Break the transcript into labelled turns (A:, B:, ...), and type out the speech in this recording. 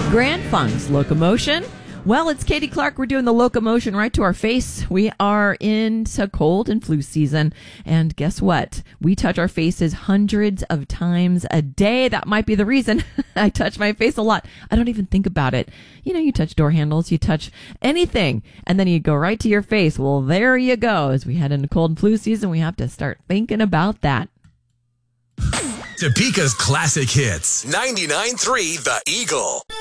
A: Grand Funk's Locomotion. Well, it's Katie Clark. We're doing the locomotion right to our face. We are into cold and flu season. And guess what? We touch our faces hundreds of times a day. That might be the reason I touch my face a lot. I don't even think about it. You know, you touch door handles, you touch anything, and then you go right to your face. Well, there you go. As we head into cold and flu season, we have to start thinking about that.
B: Topeka's classic hits. 99.3 The Eagle.